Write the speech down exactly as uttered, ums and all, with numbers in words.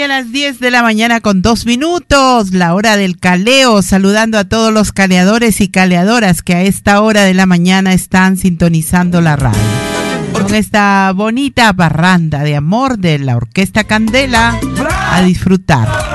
a las diez de la mañana con dos minutos, la hora del caleo, saludando a todos los caleadores y caleadoras que a esta hora de la mañana están sintonizando la radio. Con esta bonita parranda de amor de la Orquesta Candela, a disfrutar.